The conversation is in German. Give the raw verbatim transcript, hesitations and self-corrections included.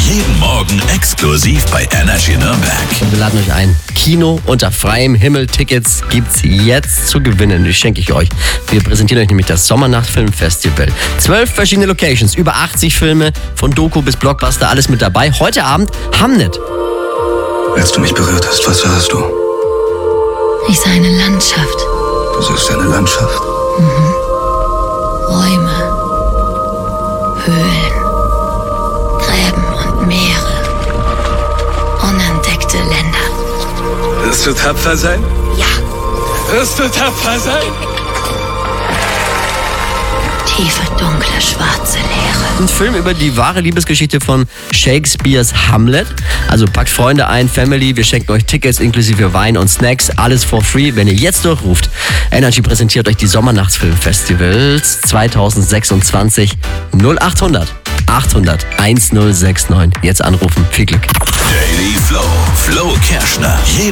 Jeden Morgen exklusiv bei Energy Nürnberg. Wir laden euch ein. Kino unter freiem Himmel. Tickets gibt's jetzt zu gewinnen. Die schenke ich euch. Wir präsentieren euch nämlich das Sommernacht Filmfestival. Zwölf verschiedene Locations, über achtzig Filme, von Doku bis Blockbuster, alles mit dabei. Heute Abend Hamnet. Als du mich berührt hast, was sahst du? Ich sah eine Landschaft. Du siehst eine Landschaft. Mhm. Räume, Höhlen, Gräben und Meere. Unentdeckte Länder. Wirst du tapfer sein? Ja. Wirst du tapfer sein? Tiefe, dunkle, schwarze Leere. Ein Film über die wahre Liebesgeschichte von Shakespeares Hamlet. Also packt Freunde ein, Family, wir schenken euch Tickets inklusive Wein und Snacks, alles for free, wenn ihr jetzt durchruft. Energy präsentiert euch die Sommernachtsfilmfestivals zwanzig sechsundzwanzig. null achthundert achthundert1069. Jetzt anrufen. Viel Glück. Daily Flow. Flo Kerschner.